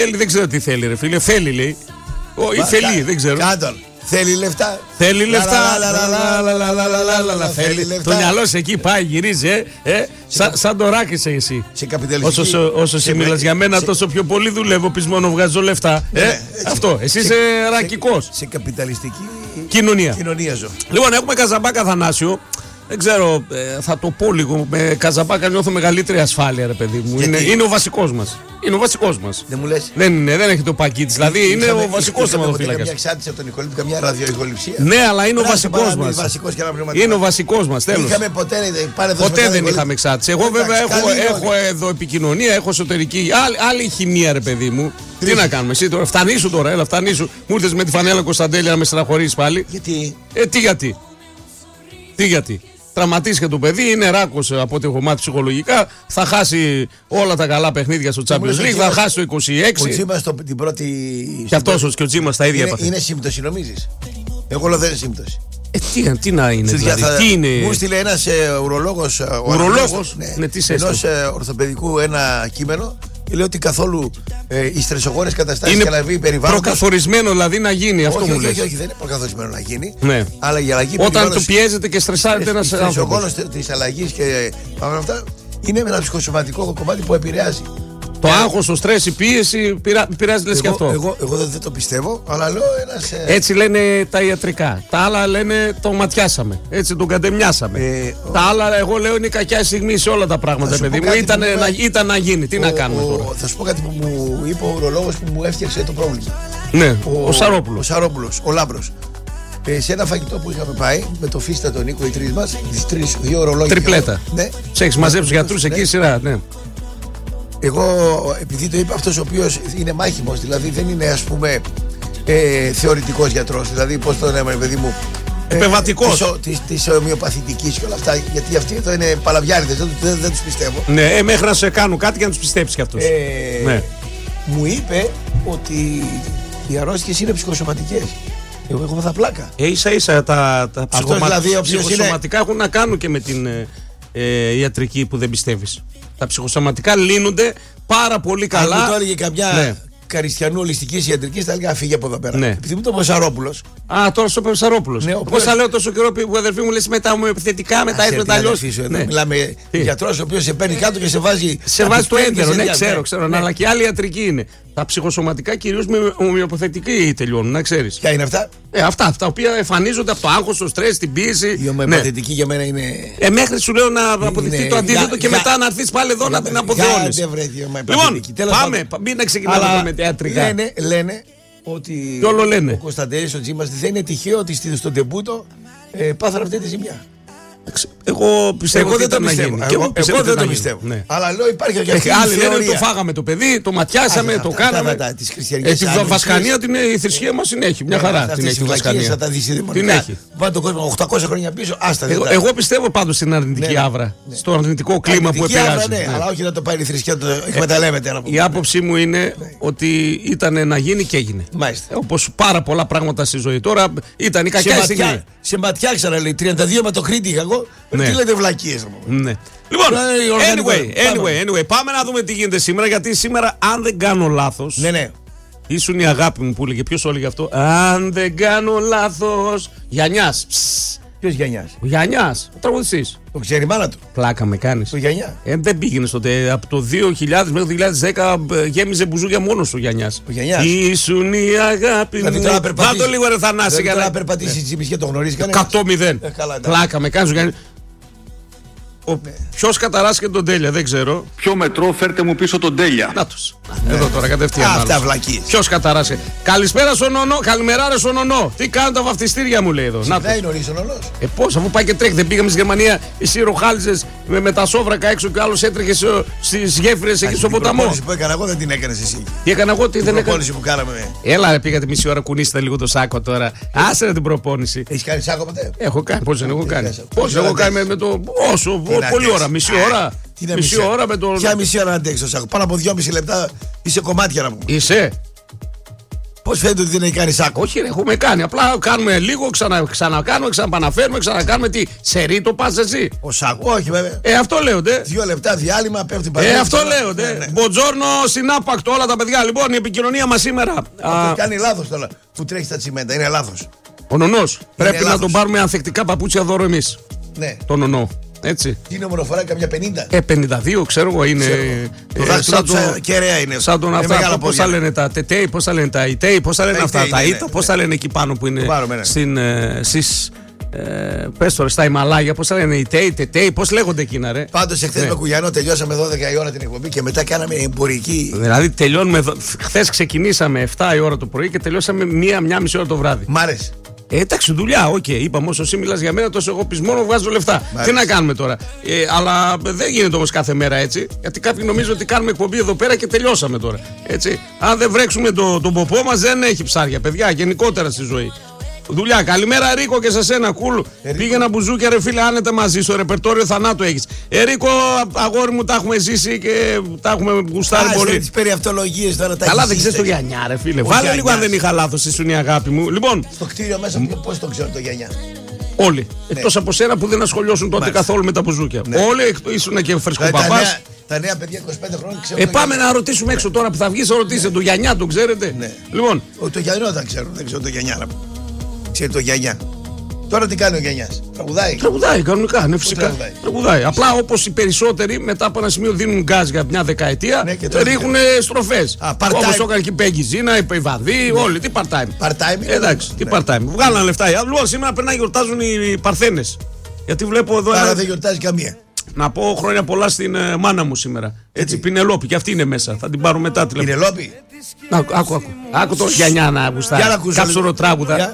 Δεν ξέρω τι θέλει, ρε φίλε. Θέλει, λέει. Ή θέλει, δεν ξέρω. Κάντον. Θέλει λεφτά. Θέλει λεφτά. Το μυαλό σε εκεί πάει, γυρίζει. Σαν το ράκησε εσύ. Όσο εσύ μιλάς για μένα, τόσο πιο πολύ δουλεύω. Πεις μόνο βγάζω λεφτά. Αυτό. Εσύ είσαι ρακικός. Σε καπιταλιστική κοινωνία ζω. Λοιπόν, έχουμε Καζαμπάκα Θανάσιο. Δεν ξέρω, θα το πω λίγο. Με Καζαμπάκα νιώθω μεγαλύτερη ασφάλεια, ρε παιδί μου. Είναι ο βασικός μας. Είναι ο βασικός μας. Δεν μου λες. Δεν έχει το πακί της. Δηλαδή είναι ο βασικός θεματοφύλακας. Καμιά εξάρτηση από τον Νικολίτη, καμιά ραδιοϊχοληψία. Ναι, αλλά είναι ο βασικός μας. Είναι ο βασικός μας. Τέλος. Ποτέ δεν είχαμε εξάρτηση. Εγώ βέβαια έχω εδώ επικοινωνία, έχω εσωτερική. Άλλη χημεία, ρε παιδί μου. Τι να κάνουμε, εσύ τώρα. Φτανήσου τώρα, έλα, φτανήσου. Μου ήρθες με τη φανέλα Κωνσταντέλια να με στεναχωρήσεις πάλι. Γιατί. Τι γιατί. Τραυματίστηκε το παιδί, είναι ράκος από ό,τι έχω μάθει ψυχολογικά. Θα χάσει όλα τα καλά παιχνίδια στο Champions League, θα χάσει το 26. Ο Τζίμας την πρώτη. Και αυτός και ο Τζίμας τα ίδια είναι σύμπτωση, νομίζεις? Εγώ λέω δεν είναι σύμπτωση. Τι να είναι, δηλαδή, τι είναι. Μου στείλε ένας ουρολόγος. Ουρολόγος, ναι, τι σε ενός ορθοπαιδικού ένα κείμενο. Και λέω ότι καθόλου οι στρεσογόνες καταστάσεις είναι και αλλαγή περιβάλλοντος. Προκαθορισμένο δηλαδή να γίνει, αυτό μου λες. Όχι, δεν είναι προκαθορισμένο να γίνει. Ναι. Αλλά η αλλαγή όταν του πιέζεται και στρεσάρεται ένας άνθρωπος. Ο στρεσογόνος της αλλαγής και πάμε αυτά είναι ένα ψυχοσωματικό κομμάτι που επηρεάζει. Το άγχος, το στρες, η πίεση πειράζει, λες και αυτό. Εγώ δεν το πιστεύω, αλλά λέω ένας. Έτσι λένε τα ιατρικά. Τα άλλα λένε το ματιάσαμε. Έτσι τον κατεμιάσαμε. Τα άλλα, εγώ λέω, είναι κακιά στιγμή σε όλα τα πράγματα, παιδί μου. Ήταν να γίνει. Τι να κάνουμε τώρα. Θα σου πω κάτι που μου είπε ο ουρολόγος που μου έφτιαξε το πρόβλημα. Ναι, ο Σαρόπουλος. Ο Λάμπρος. Σε ένα φαγητό που είχαμε πάει με το Φίστα τον Νίκο, οι τρεις μας, δύο ουρολόγοι. Τριπλέτα. Ναι. Σε έχεις μαζέψει τους γιατρούς εκεί σειρά, ναι. Εγώ, επειδή το είπε αυτός ο οποίος είναι μάχημος, δηλαδή δεν είναι, ας πούμε, θεωρητικός γιατρός, δηλαδή πώς το λέμε, παιδί μου, επεμβατικός της ομοιοπαθητικής και όλα αυτά, γιατί αυτοί εδώ είναι παλαβιάριδες, δεν τους πιστεύω. Ναι, μέχρι να σε κάνουν κάτι και να τους πιστέψεις κι αυτούς. Ναι. Μου είπε ότι οι αρρώστιες είναι ψυχοσωματικές. Εγώ έχω τα πλάκα. Ίσα-ίσα τα ψυχοσωματικά έχουν να κάνουν και με την ιατρική που δεν πιστεύεις. Τα ψυχοσωματικά λύνονται πάρα πολύ καλά. Αν μου το έλεγε καμιά Καριστιανού ολιστικής ιατρικής, θα έλεγα φύγει από εδώ πέρα. Ναι. Επειδή μου το είπε ο Σαρόπουλος. Τώρα σου είπε ο Σαρόπουλος. Ναι, πώς θα λέω τόσο καιρό που η αδερφή μου λέει με τα ομοιοπαθητικά, με τα έσπρα, τα αλλιώς. Μιλάμε γιατρός ο οποίος σε παίρνει κάτω και σε βάζει. Σε βάζει το έντερο, ναι, ξέρω. Αλλά και άλλη ιατρική είναι. Τα ψυχοσωματικά κυρίως με ομοιοπαθητική τελειώνουν, να ξέρεις. Ποια είναι αυτά? Αυτά τα οποία εμφανίζονται από το άγχος, το στρες, την πίεση. Η ομοιοπαθητική για μένα είναι. Μέχρι σου λέω να αποδειχθεί το αντίθετο και μετά να έρθεις πάλι εδώ να την αποδεώνεις. Λοιπόν, πάμε, μην να ξεκινάμε με ιατρικά. Λένε ότι ο Κωνσταντέλης, ο Τζίμας, δεν είναι τυχαίο ότι στον τεμπούτο πάθανε αυτή τη ζημιά. Εγώ πιστεύω ότι ήταν να γίνει. Εγώ δεν το πιστεύω. Αλλά λέω υπάρχει και αυτή η άλλοι λένε ότι το φάγαμε το παιδί, το ματιάσαμε, το κάναμε. Τη βασκανία η θρησκεία μας την έχει. Μια χαρά την έχει η βασκανία. Την έχει. Πάει τον κόσμο 800 χρόνια πίσω. Εγώ πιστεύω πάντως στην αρνητική άβρα. Στο αρνητικό κλίμα που επηρεάζει. Αλλά όχι να το πάει η θρησκεία, το εκμεταλλεύεται. Η άποψή μου είναι ότι ήταν να γίνει και έγινε. Όπως πάρα πολλά πράγματα στη ζωή. Τώρα ήταν η κακιά στιγμή. Σε ματιάξανα, λέει, 32 με το Κρήτη είχα εγώ. Τι λέτε βλακίες. Ναι. Λοιπόν, anyway, πάμε να δούμε τι γίνεται σήμερα. Γιατί σήμερα, αν δεν κάνω λάθος. Ναι. Ήσουν η αγάπη μου που έλεγε. Ποιος το έλεγε αυτό? Αν δεν κάνω λάθος. Γιαννιάς. Ποιος Γιαννιάς? Ο Γιαννιάς, ο τραγουδιστής. Το ξέρει η μάνα του. Πλάκα με κάνεις. Το Γιαννιά. Δεν πήγαινε τότε. Από το 2000 μέχρι το 2010 γέμιζε μπουζούκια μόνος ο Γιαννιάς. Ο Γιαννιάς. Ήσουν η αγάπη μου. Να το λίγο ρε Θανάση. Για να περπατήσει τσίπης και το γνωρίζει κανένα. 100-0. Πλάκα με κάνεις ο Γιαννιάς. Ποιος καταράσκε τον Τέλεια, δεν ξέρω. Ποιο μετρό, φέρτε μου πίσω τον Τέλεια. Νάτος. Εδώ τώρα κατευθείαν. Αυτά βλακίες. Ποιος καταράσκε? Καλησπέρα στον Ονό, καλημέρα ρε στον Ονό. Τι κάνουν τα βαφτιστήρια μου, λέει εδώ. Να είναι νωρίς ο Ονός. Πώς, αφού πάει και τρέχει. Δεν πήγαμε στη Γερμανία, εσύ ροχάλιζες με τα σόβρακα έξω και άλλος έτρεχε στις γέφυρες εκεί στο ποταμό. Την προπόνηση που έκανα εγώ δεν την έκανες εσύ. Τι έκανα εγώ, τι δεν έκανα? Την προπόνηση που κάναμε. Έλα, πήγατε μισή ώρα, κουνήστε λίγο το σάκο τώρα. Άσε την προπόνηση. Έχεις κάνει σάκο ποτέ? Έχω κάνει, πώς δεν έχω κάνει. Πώς έχω κάνει με το. Όσο, πολλή ώρα, μισή ώρα. Μισή ώρα με τον. Ποια μισή ώρα να αντέξω, σάκο? Πάνω από 2,5 λεπτά είσαι κομμάτια να μου. Είσαι. Πώς φαίνεται ότι δεν έχει κάνει σάκο? Όχι, έχουμε κάνει. Απλά κάνουμε λίγο, ξανακάνουμε, ξαναπαναφέρουμε, ξανακάνουμε. Τι, σερί το πας εσύ? Ο σάκο, όχι βέβαια. Αυτό λέγονται. 2 λεπτά διάλειμμα, πέφτει παρέα. Αυτό λέγονται. Μποτζόρνο, συνάπακτο, όλα τα παιδιά. Λοιπόν, η επικοινωνία μας σήμερα. Αυτό κάνει λάθος τώρα που τρέχει στα τσιμέντα. Είναι λάθος. Ο Νονός. Πρέπει λάθος. Να τον πάρουμε ανθεκτικά παπούτσια δώρο εμείς. Ναι. Τον Νονό. Έτσι. Τι νούμερο φοράει, καμιά 50? 52, ξέρω εγώ, είναι. Το δάχτυλο του κεραία είναι. Σαν τον αυτά. Πώς θα λένε τα τετέι, πώς θα λένε τα ιτέι, πώς θα λένε αυτά. Τα ίτα, πώς θα λένε εκεί πάνω που είναι. Στις. Πες τώρα στα Ιμαλάγια, πώς θα λένε ιτέι, τετέι, πώς λέγονται εκείνα, ρε. Πάντως εχθές με Κουγιανό τελειώσαμε 12 η ώρα την εκπομπή και μετά κάναμε εμπορική. Δηλαδή τελειώνουμε. Χθες ξεκινήσαμε 7 η ώρα το πρωί και τελειώσαμε 1-1,5 ώρα το βράδυ. Μ' άρεσε. Εντάξει, δουλειά, οκ. Είπαμε όσο εσύ μιλάς για μένα, τόσο εγώ πεις μόνο βγάζω λεφτά. Τι να κάνουμε τώρα. Αλλά δεν γίνεται όμως κάθε μέρα έτσι. Γιατί κάποιοι νομίζουν ότι κάνουμε εκπομπή εδώ πέρα και τελειώσαμε τώρα. Έτσι. Αν δεν βρέξουμε τον ποπό μας, δεν έχει ψάρια, παιδιά, γενικότερα στη ζωή. Δουλειά. Καλημέρα, Ρίκο, και σε σένα, κουλ. Πήγαινα μπουζούκια, ρε φίλε, άνετα μαζί στο ρεπερτόριο θανάτου έχεις. Ρίκο, αγόρι μου, τα έχουμε ζήσει και τα έχουμε γουστάρει πολύ. Τις περιαυτολογίες τώρα τα. Καλά, δεν ξέρεις το Γιαννιά, ρε φίλε. Βάλε λίγο αν δεν είχα λάθος, ήσουν η αγάπη μου. Λοιπόν. Στο κτίριο μέσα, πώς το ξέρω το Γιαννιά? Όλοι. Εκτός από σένα που δεν ασχολιώσουν τότε καθόλου με τα μπουζούκια. Όλοι ήσουν και φρεσκοπαπάς. Τα νέα παιδιά 25 χρόνια ξέρουν. Πάμε να ρωτήσουμε έξω τώρα που θα βγεις, ρωτήστε το Γιαννιά, τον ξέρετε? Λοιπόν. Το Γιαννιό δεν ξέρω, δεν ξέρω το Γιαννιά. Ξέρει το Γιαννιά. Τώρα τι κάνει ο Γιαννιάς? Τραγουδάει. Τραγουδάει κανονικά, ναι, φυσικά. Τραγουδάει. Απλά όπως οι περισσότεροι μετά από ένα σημείο δίνουν γκάζ για μια δεκαετία, ρίχνουν στροφές. Όπως το έκανε και η Πέγγι Ζήνα, η Παϊβαδί, όλοι. Τι part-time. Εντάξει, τι part-time. Βγάλανε λεφτά. Λοιπόν, σήμερα πρέπει να γιορτάζουν οι Παρθένες. Γιατί βλέπω εδώ. Άρα δεν γιορτάζει καμία. Να πω χρόνια πολλά στην μάνα μου σήμερα. Έτσι, Πινελόπη, και αυτή είναι μέσα. Θα την πάρω μετά τηλέφωνο. Πινελόπη. Άκου το Γιαννιά να γουστάρει. Κάψορο τράγουδα.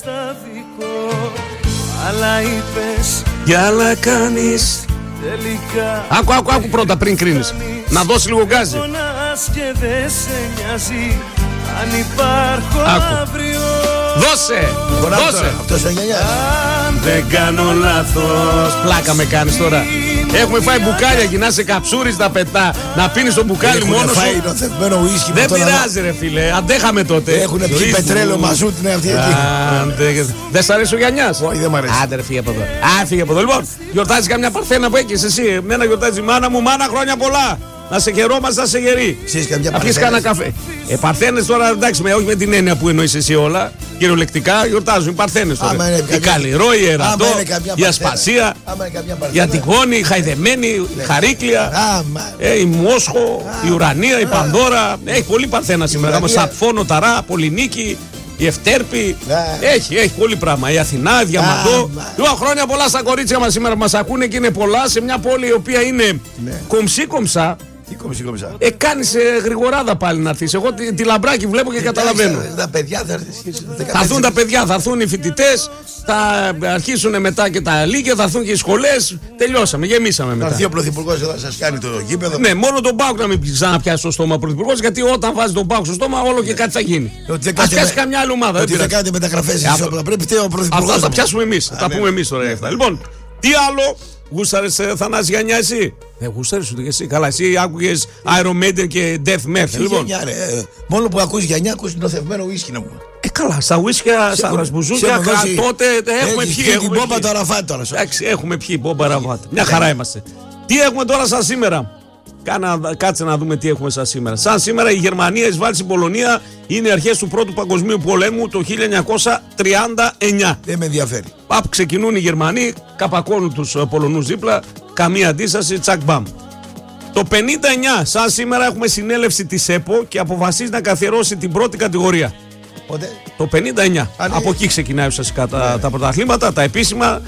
Αλλά είπες κι άλλα κάνεις τελικά. Άκου πρώτα πριν κρίνεις. Να δώσει λίγο γκάζι. Δώσε. Αυτός ο Γιαννιάς. Δεν κάνω λάθος. Πλάκα με κάνεις τώρα. Έχουμε φάει μπουκάλια, γυρνάς καψούρις να πετά. Να πίνεις το μπουκάλι μόνο σου. Δεν πειράζει, ρε φίλε. Αντέχαμε τότε. Έχουν πιει πετρέλαιο μαζούτ, ναι, αυτή εκεί. Δεν σ' αρέσει ο Γιαννιάς? Όχι, δεν μ' αρέσει. Άντε, ρε, φύγε από εδώ. Φύγε από εδώ. Λοιπόν, γιορτάζεις καμιά Παρθένα που έχεις εσύ? Εμένα γιορτάζει η μάνα μου. Μάνα, χρόνια πολλά. Να σε χαιρόμαστε, να σε γερεί. Να πιεις κανένα καφέ. Παρθένες τώρα, εντάξει, όχι με την έννοια που εννοείς εσύ όλα. Κυριολεκτικά γιορτάζουν οι Παρθένες τώρα. Η Καλλιρό, η Ερατό, η Ασπασία, η Αντιγόνη, η Χαϊδεμένη, η Χαρίκλια, η Μόσχο, η Ουρανία, η Πανδώρα. Έχει πολύ Παρθένα σήμερα. Σαπφόνο, Ταρά, Πολυνίκη. Η Ευτέρπη, έχει πολύ πράγμα. Η Αθηνά, η Διαμαντό. Λοιπόν, χρόνια πολλά στα κορίτσια μας σήμερα που μας ακούνε και είναι πολλά σε μια πόλη η οποία είναι κομψή-κομψά. Τι κομψή-κομψά? Κάνεις γρηγοράδα πάλι να έρθεις. Εγώ τη Λαμπράκη βλέπω και καταλαβαίνω. Τα παιδιά θα έρθουν τα παιδιά, θα έρθουν οι φοιτητές, θα αρχίσουν μετά και τα λύκεια, θα έρθουν και οι σχολές. Τελειώσαμε, γεμίσαμε μετά. Θα έρθει ο Πρωθυπουργός εδώ να σας κάνει το γήπεδο. Ναι, μόνο τον Πάοκ να μην ξαναπιάσει στο στόμα ο Πρωθυπουργός, γιατί όταν βάζει τον Πάοκ στο στόμα, όλο και κάτι θα γίνει. Ας πιάσει καμιά άλλη ομάδα. Ότι δεν κάνετε μεταγραφές εσείς όπλα. Πρέπει ο Πρωθυπουργός. Αυτά θα πιάσουμε εμείς. Θα πούμε εμείς τώρα. Λοιπόν, τι άλλο. Γούσταρες Θανάση Γιαννιά εσύ? Δεν γούσταρες ούτε και εσύ. Καλά, εσύ άκουγες Iron Maiden και Death Metal. Λοιπόν. Μόνο που ακούς Γιαννιά, ακούς νοθευμένο ουίσκι να μου. Καλά, στα ουίσκια, στα μπουζούκια, τότε έχουμε πιει. Την μπόμπα του Αραφάτ τώρα. Εντάξει, έχουμε πιει μπόμπα Αραφάτ. Μια χαρά είμαστε. Τι έχουμε τώρα σαν σήμερα? Κάτσε να δούμε τι έχουμε σαν σήμερα. Σαν σήμερα η Γερμανία εισβάλλει στην Πολωνία. Είναι αρχές του Πρώτου Παγκοσμίου Πολέμου το 1939. Δεν με ενδιαφέρει. Ξεκινούν οι Γερμανοί, καπακώνουν τους Πολωνούς δίπλα. Καμία αντίσταση, τσακ μπαμ. Το 59, σαν σήμερα, έχουμε συνέλευση της ΕΠΟ και αποφασίζει να καθιερώσει την πρώτη κατηγορία. Πότε? Το 59. Από εκεί ξεκινάει ουσιαστικά τα πρωταθλήματα, τα επίσημα.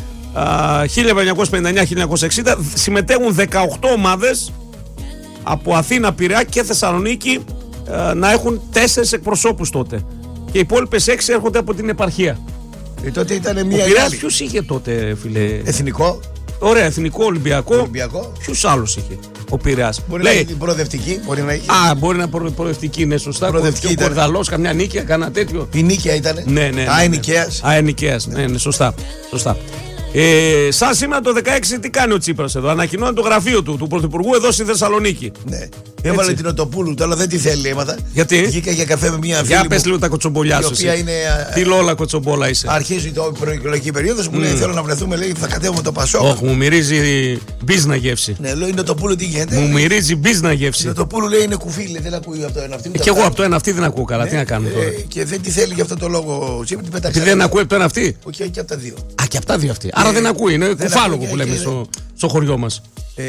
1959-1960 συμμετέχουν 18 ομάδες από Αθήνα, Πειραιά και Θεσσαλονίκη, να έχουν 4 εκπροσώπους τότε. Και οι υπόλοιπες 6 έρχονται από την επαρχία. Τότε ήταν μια. Ο Πειραιάς ποιος είχε τότε, φίλε? Εθνικό. Ωραία, εθνικό, Ολυμπιακό. Ποιος άλλος είχε? Ο Πειραιάς. Μπορεί να είναι προοδευτική. Μπορεί να είναι προοδευτική, ναι, σωστά. Προοδευτική. Ο Κορδαλός, καμιά νίκαια, κανένα τέτοιο. Η νίκαια ήταν. Ναι. Αενικαίας. Ναι, σωστά. Σαν σήμερα το 16, τι κάνει ο Τσίπρας εδώ? Ανακοινώνει το γραφείο του Πρωθυπουργού εδώ στη Θεσσαλονίκη. Ναι. Έβαλε την Οτοπούλου, τώρα δεν τη θέλει, έμαθα. Γιατί? Βγήκα για καφέ με μια φίλη. Για πες λίγο τα κοτσομπολιά σου. Τι λόλα κοτσομπόλα είσαι. Αρχίζει το προεκλογική περίοδο, μου λέει θέλω να βρεθούμε, λέει θα κατέβουμε το Πασόκ. Όχι, μου μυρίζει μπίζνα γεύση. Ναι, λέω είναι Οτοπούλου, τι γίνεται. Μου μυρίζει μπίζνα γεύση. Η Οτοπούλου λέει είναι κουφί, λέει, δεν ακούει από το ένα αυτή. Και εγώ από το ένα αυτή δεν ακούω καλά, τι να κάνω τώρα. Και δεν τη θέλει γι' αυτό το λόγο. Επειδή δεν ακούει από το ένα αυτή. Όχι, και από τα δύο. Α, και από τα δύο αυτή. Άρα δεν ακούει, είναι κουφάλογο που λέμε στο χωριό μας.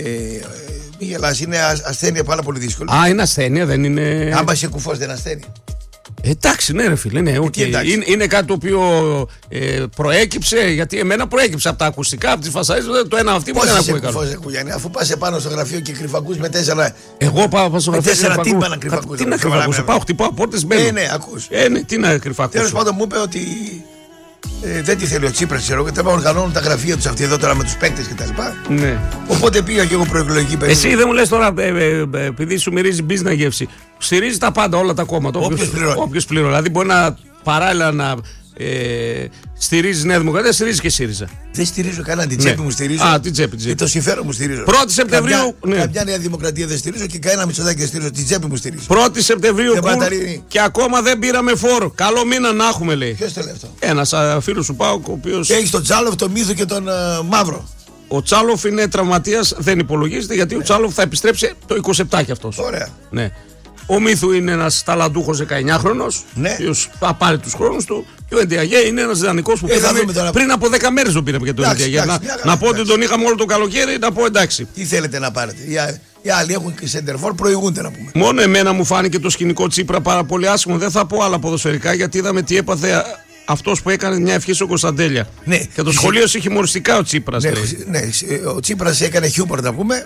Μη γελάς, είναι ασθένεια πάρα πολύ δύσκολη. Α, είναι ασθένεια, δεν είναι. Άμα είσαι κουφός, δεν είναι ασθένεια. Εντάξει, ναι, ρε φίλε, ναι, okay. Είναι κάτι το οποίο προέκυψε, γιατί εμένα προέκυψε από τα ακουστικά, από τις φασαρίες, το ένα αυτή που δεν ακούει καλό. Αφού πας επάνω στο γραφείο και κρυφακούς με 4. Εγώ πάω στο γραφείο. Με 4 τύμπανα κρυφακούς. Τι να κρυφακούσω, πάω, χτυπάω πόρτες, μπαίνω. Ναι, ακούς. Ναι, τι να κρυφακούσω. Τέλος πάντων μου είπε ότι δεν τη θέλει ο Τσίπρας, ξέρω, γιατί οργανώνουν τα γραφεία τους αυτοί εδώ τώρα με τους παίκτες κτλ. Ναι. Οπότε πήγα και εγώ προεκλογική περίοδο. Εσύ δεν μου λες τώρα, επειδή σου μυρίζει μπίζνα γεύση, στηρίζει τα πάντα, όλα τα κόμματα. Όποιος πληρώνει. Δηλαδή μπορεί να παράλληλα να στηρίζει Νέα Δημοκρατία, στηρίζει και ΣΥΡΙΖΑ. Δεν στηρίζω κανένα, την τσέπη μου στηρίζω. Α, την τσέπη. Και το συμφέρον μου στηρίζω. 1η Σεπτεμβρίου. Καμιά Νέα Δημοκρατία δεν στηρίζω και κανένα Μητσοτάκη δεν στηρίζω. Την τσέπη μου στηρίζω. 1η Σεπτεμβρίου και ακόμα δεν πήραμε φόρο. Καλό μήνα να έχουμε, λέει. Ποιος το λέει αυτό? Ένας φίλος σου Πάουκ, ο οποίος. Και έχει τον Τσάλοφ, τον Μύθο και τον Μαύρο. Ο Τσάλοφ είναι τραυματίας, δεν υπολογίζεται γιατί ο Τσάλοφ θα επιστρέψει το 27 κι αυτός. Ωραία. Ναι. Ο Μύθου είναι ένας ταλαντούχος 19χρονος, ο οποίος θα πάρει τους χρόνους του. Και ο Εντιαγέ είναι ένας ιδανικός που πήραμε πριν από 10 μέρες τον πήραμε και τον Εντιαγέ. Να πω ότι τον είχαμε όλο το καλοκαίρι, να πω εντάξει. Τι θέλετε να πάρετε? Οι άλλοι έχουν και σεντερφόρ, προηγούνται να πούμε. Μόνο εμένα μου φάνηκε το σκηνικό Τσίπρα πάρα πολύ άσχημο. Δεν θα πω άλλα ποδοσφαιρικά γιατί είδαμε τι έπαθε αυτός που έκανε μια ευχή στο Κωνσταντέλια. Ναι. Και το σχολείωσε χιουμοριστικά ο Τσίπρας. Ναι, ο Τσίπρας έκανε χιούμορ να πούμε.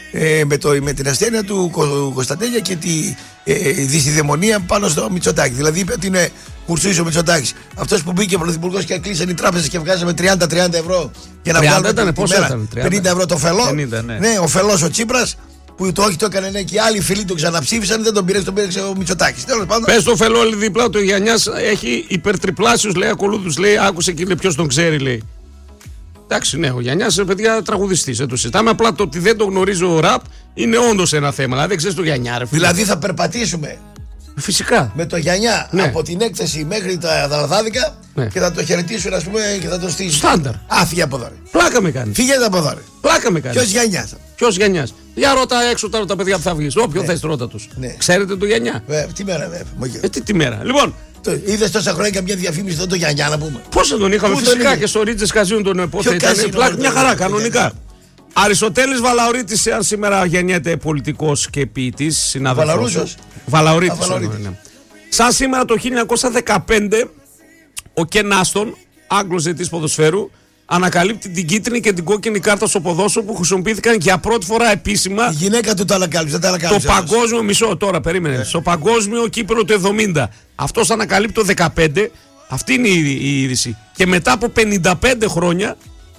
Με την ασθένεια του Κωνσταντέλια και τη δυσιδαιμονία πάνω στο Μητσοτάκη. Δηλαδή είπε ότι είναι κουρσούης ο Μητσοτάκης. Αυτός που μπήκε πρωθυπουργός και κλείσαν οι τράπεζες και βγάζαμε 30-30 ευρώ για να βγάλουμε τη μέρα 50 ευρώ το φελό. 50, ναι, ο φελός ο Τσίπρας που το όχι το έκανε, ναι, και οι άλλοι φίλοι του ξαναψήφισαν, δεν τον πήρε, τον πήρε ο Μητσοτάκης. Πες το φελό όλοι δίπλα του, ο Γιαννιάς έχει υπερτριπλάσιους, λέει, ακολούθους, λέει, άκουσε και λέει ποιος τον ξέρει, λέει. Εντάξει, ναι, ο Γιαννιάς είναι παιδιά τραγουδιστής. Δεν το συζητάμε. Απλά το ότι δεν το γνωρίζει ο ραπ είναι όντως ένα θέμα. Δηλαδή δεν ξέρεις το Γιαννιά, ρε φίλε. Δηλαδή θα περπατήσουμε. Φυσικά. Με το Γιαννιά από την έκθεση μέχρι τα Λαδάδικα και θα το χαιρετήσουν, ας πούμε, και θα το στήσουν. Στάνταρ. Άφηγε από εδώ. Πλάκα με κάνει. Φύγετε από εδώ. Πλάκα με κάνει. Ποιος Γιαννιάς. Για ρώτα έξω τώρα τα παιδιά που θα βγεις. Όποιο θες ρώτα τους. Ξέρετε το Γιαννιά. Τι μέρα, τι μέρα. Λοιπόν. Είδες τόσα χρόνια καμιά διαφήμιση εδώ το Γιαννιά να πούμε. Πώς δεν τον είχαμε? Φυσικά και στο Ρίτζες Καζίων τον επόθετα. Ήταν πλάκα, μια χαρά κανονικά. Αριστοτέλης Βαλαωρίτης, αν σήμερα γεννιέται πολιτικός και ποιητής, συνάδελφος. Βαλαωρίτης. Σαν σήμερα το 1915 ο Κεν Άστον, Άγγλος διαιτητής ποδοσφαίρου, ανακαλύπτει την κίτρινη και την κόκκινη κάρτα στο ποδόσφαιρο που χρησιμοποιήθηκαν για πρώτη φορά επίσημα. Η γυναίκα του το ανακάλυψε. Το παγκόσμιο, μισό τώρα, περίμενε. Στο παγκόσμιο κύπελλο του 70. Αυτός ανακαλύπτει το 15. Αυτή είναι η είδηση. Και μετά από 55 χρόνια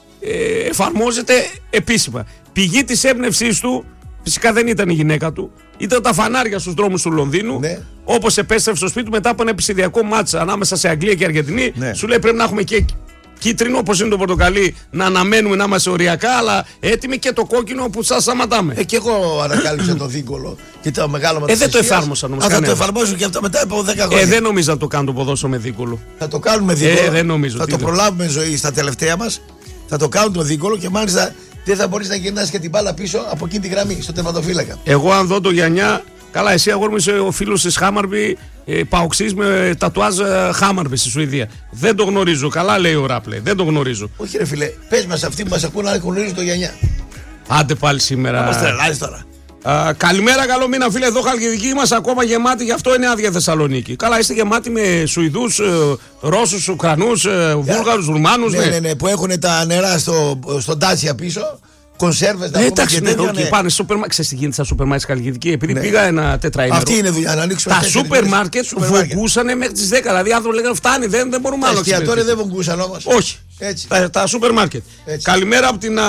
εφαρμόζεται επίσημα. Πηγή της έμπνευσής του, φυσικά δεν ήταν η γυναίκα του, ήταν τα φανάρια στους δρόμους του Λονδίνου. Ναι. Όπως επέστρεψε στο σπίτι του μετά από ένα επεισοδιακό μάτσα ανάμεσα σε Αγγλία και Αργεντινή. Ναι. Σου λέει πρέπει να έχουμε και κίτρινο όπως είναι το πορτοκαλί, να αναμένουμε να είμαστε οριακά, αλλά έτοιμοι και το κόκκινο που σας σταματάμε. Και εγώ ανακάλυψα το δίκολο και το μεγάλο μας. Δεν το εφάρμοσαν όμως. Θα το εφαρμόσουν και αυτά μετά από 10 χρόνια. Δεν νομίζω να το κάνουν το ποδόσφαιρο με δίκολο. Θα το κάνουν με δίκολο. Δεν νομίζω. Θα το προλάβουμε ζωή στα τελευταία μας. Θα το κάνουν το δίκολο και μάλιστα δεν θα μπορείς να γυρνάς και την μπάλα πίσω από εκείνη τη γραμμή, στο τερματοφύλακα. Εγώ αν δω το Γιαννιά. Καλά, εσύ αγόρι μου είσαι ο φίλος της Χάμαρμπι, παοξής με τατουάζ Χάμαρμπι στη Σουηδία. Δεν το γνωρίζω. Καλά λέει ο Ράπλε. Δεν το γνωρίζω. Όχι, ρε φίλε, πες μας αυτοί που μας ακούνε να γνωρίζουν το Γιαννιά. Άντε πάλι σήμερα. Να μας τρελάζεις τώρα. Καλημέρα, καλό μήνα, φίλε. Εδώ Χαλκιδική είμαστε ακόμα γεμάτοι, γι' αυτό είναι άδεια Θεσσαλονίκη. Καλά, είστε γεμάτοι με Σουηδούς, Ρώσους, Ουκρανούς, Βούλγαρους, Ρουμάνους. Ναι, που έχουν τα νερά στον Τάσια πίσω. Κονσέρβες να πούμε και τέτοια. Ναι. Πάνε στο σούπερ μάρκετ. Ξέρεις τι γίνεται στα σούπερ μάρκετ Χαλκιδική? Επειδή πήγα ένα τετραήμερο. Αυτή είναι δουλειά, να ανοίξουμε. Τα σούπερ μάρκετ βογκούσαν μέχρι τις 10. Δηλαδή άνθρωποι λέγανε φτάνει, δεν μπορούμε άλλο. Τα εστιατόρια δεν βογκούσαν όμως. Όχι. Τα σούπερ μάρκετ. Καλημέρα από την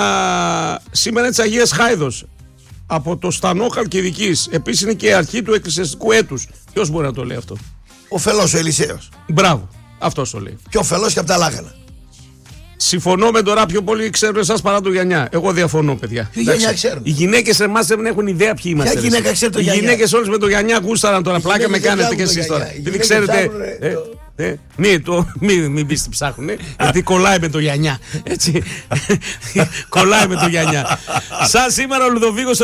σήμερα της Αγίας Χάιδος. Από το Στανό Χαλκιδικής. Επίσης είναι και η αρχή του εκκλησιαστικού έτους. Ποιος μπορεί να το λέει αυτό? Ο Φελός ο Ελισέος. Μπράβο. Αυτός το λέει. Πιο φελός και από τα λάχανα. Συμφωνώ με τώρα πιο πολύ ξέρουν εσάς παρά το Γιαννιά. Εγώ διαφωνώ, παιδιά. Οι γυναίκες εμάς δεν έχουν ιδέα ποιοι είμαστε. Ποια γυναίκα ξέρει το Γιαννιά? Οι γυναίκες όλες με το Γιαννιά γούσταραν τώρα. Πλάκα με κάνετε κι εσείς τώρα. Δηλαδή ξέρετε. Μην πεις τι ψάχνουνε, γιατί κολλάει με το Γιαννιά. Έτσι. Κολλάει με το Γιαννιά. Σαν σήμερα ο Λουδοβίκος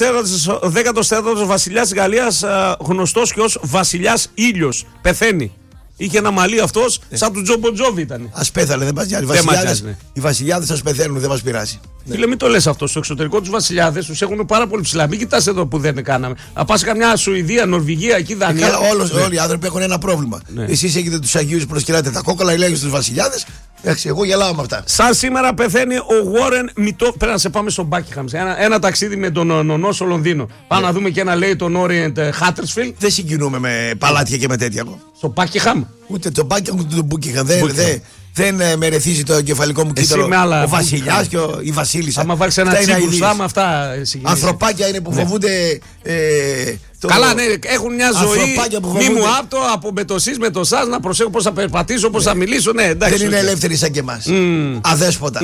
ο 14ος βασιλιάς της Γαλλίας, γνωστός και ως βασιλιάς Ήλιος, πεθαίνει. Είχε ένα μαλλί αυτός, σαν του Τζο Μποντζόβι ήταν. Ας πέθανε, δεν μας νοιάζει. Οι βασιλιάδες ας πεθαίνουν, δεν μας πειράζει. Φίλε, μην το λες αυτό. Στο εξωτερικό τους βασιλιάδες τους έχουν πάρα πολύ ψηλά. Μην κοιτάς εδώ που δεν κάναμε. Να πας σε καμιά Σουηδία, Νορβηγία, εκεί Δανία. Όλοι οι άνθρωποι έχουν ένα πρόβλημα. Εσείς έχετε τους Αγίους, προσκυράτε τα κόκκαλα, λέγεται στους βασιλιάδες. Εντάξει, εγώ γελάω με αυτά. Σαν σήμερα πεθαίνει ο Warren Μιτόφ. Πρέπει να σε πάμε στο Buckingham. Ένα ταξίδι με τον νονό στο Λονδίνο. Πάμε να δούμε και ένα λέει τον Orient Huddersfield. Δεν συγκινούμε με παλάτια και με τέτοια. Στο Buckingham. Ούτε το Buckingham ούτε το Buckingham. Δεν με ρεθίζει το εγκεφαλικό μου κύτταρο. Ο βασιλιάς και η βασίλισσα. Άμα βάλεις ένα τσίπου στάμα, αυτά συγκινήσεις. Ανθρωπάκια είναι που φοβούνται. Καλά, ναι, έχουν μια ζωή. Μη μου άπτω από με το σεις, με το σας, να προσέχω πώς θα περπατήσω, πώς θα μιλήσω. Ναι, εντάξει. Δεν είναι ελεύθεροι σαν και εμάς. Αδέσποτα.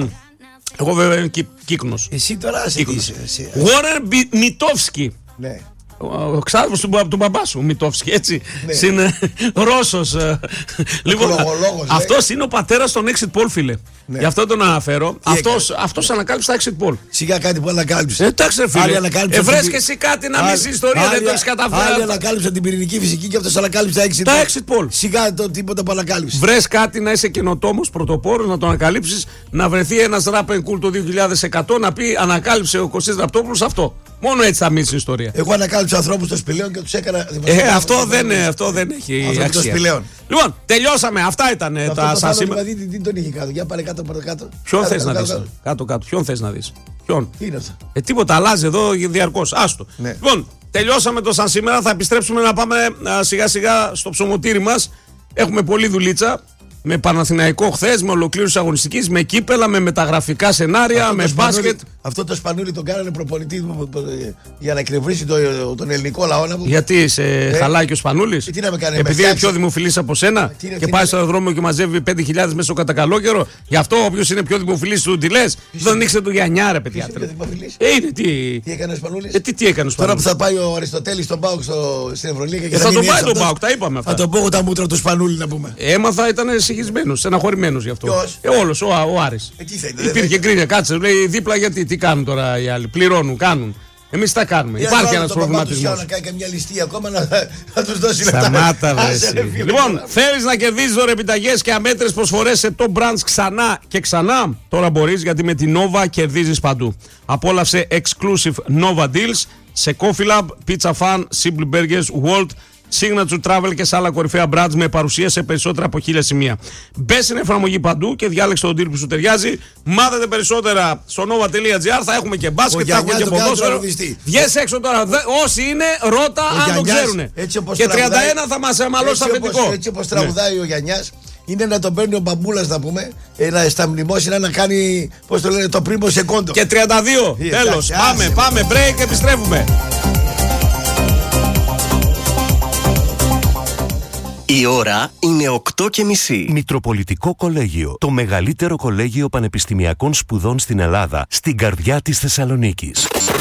Εγώ βέβαια είμαι κύκνος. Εσύ τώρα είσαι. Warren Μιτόφσκι. Ναι. Ο ξάδερφος του μπαμπά σου, Μιτόφσκι, έτσι. Είναι Ρώσος. Λοιπόν, αυτός είναι ο πατέρας των exit poll, φίλε. Ναι. Γι' αυτό τον αναφέρω. Αυτός ανακάλυψε τα exit poll. Σιγά κάτι που ανακάλυψε. Εντάξει, ρε φίλε. Βρες και εσύ κάτι να μισή ιστορία, δεν το έχεις καταφέρει. Άλλοι ανακάλυψαν την πυρηνική φυσική και αυτός ανακάλυψε τα exit poll. Σιγά το τίποτα που ανακάλυψε. Βρες κάτι να είσαι καινοτόμος, πρωτοπόρος, να το ανακαλύψεις, να βρεθεί ένας ράπεν κουλ το 2100 να πει ανακάλυψε ο Κωστής Ραπτόπουλος αυτό. Μόνο έτσι θα μείνει η ιστορία. Εγώ ανακάλυψα ανθρώπους των σπηλαίων και τους έκανα. Αυτό δεν έχει αξία. Λοιπόν, τελειώσαμε. Αυτά ήταν τα σαν σήμερα. Τι τον είχε κάτω. Για πάρε κάτω. Ποιον θες να δεις? Κάτω. Ποιον θες να δεις? Ποιον? Τι είναι αυτό? Τίποτα, αλλάζει εδώ διαρκώς. Άστο. Λοιπόν, τελειώσαμε το σαν σήμερα. Θα επιστρέψουμε να πάμε σιγά σιγά στο ψωμοτήρι μας. Έχουμε πολλή δουλίτσα. Με Παναθηναϊκό χθες, με ολοκλήρωση αγωνιστικής, με κύπελα, με μεταγραφικά σενάρια, με μπάσκετ. Αυτό το Σπανούλι τον κάνανε προπονητή για να εκνευρίσει τον ελληνικό λαό. Γιατί σε χαλάει και ο Σπανούλης? Τι να με κάνει, επειδή είναι πιο δημοφιλής από σένα και πάει στο αεροδρόμιο και μαζεύει 5.000 μέσα κατά καλό καιρό. Γι' αυτό όποιος είναι πιο δημοφιλής του τι λες? Δεν ήξερε το Γιαννιά, ρε παιδιά. Είναι τι έκανε ο Σπανούλης? Τι έκανε ο Σπανούλης? Τώρα που θα πάει ο Αριστοτέλης στον ΠΑΟΚ στην Ευρωλίγα και θα τον πάει τον ΠΑΟΚ, τα είπαμε αυτά. Θα τον πω τα μούτρα του Σπανούλη να πούμε. Έμαθα, ήταν συγχυσμένος, στεναχωρημένος γι' αυτό. Όλος, ο Άρης. Υπήρχε γκρίνια, κάτσε, λέει δίπλα γιατί τι κάνουν τώρα οι άλλοι. Πληρώνουν, κάνουν. Εμείς τα κάνουμε. Υπάρχει ένας προβληματισμός. Να κάνει καμιά ληστεία ακόμα να τους δώσει λεφτά. Σταμάτα, λοιπόν, θέλεις να κερδίσεις δωρεπιταγές και αμέτρες προσφορές σε top brands ξανά και ξανά? Τώρα μπορείς, γιατί με την Nova κερδίζεις παντού. Απόλαυσε exclusive Nova deals σε Coffee Lab, Pizza Fan, Simple Burgers, Walt, Signature Travel και σε άλλα κορυφαία brands με παρουσία σε περισσότερα από 1000 σημεία. Μπες στην εφαρμογή παντού και διάλεξε τον deal που σου ταιριάζει. Μάθετε περισσότερα στο nova.gr. Θα έχουμε και μπάσκετ, θα έχουμε και ποδόσφαιρο. Βγες έξω τώρα. Όσοι είναι, ρώτα αν το ξέρουν. Και 31 θα μας μαλώσει αφεντικό. Έτσι όπως τραγουδάει ο Γιαννιάς, είναι να τον παίρνει ο Μπαμπούλας να πούμε, στα μνημόσυνα να κάνει, πώς το λένε, το πρίμο σεκόντο. Και 32. Τέλος. Πάμε, break, επιστρέφουμε. Η ώρα είναι 8:30. Μητροπολιτικό Κολέγιο. Το μεγαλύτερο κολέγιο πανεπιστημιακών σπουδών στην Ελλάδα, στην καρδιά της Θεσσαλονίκης.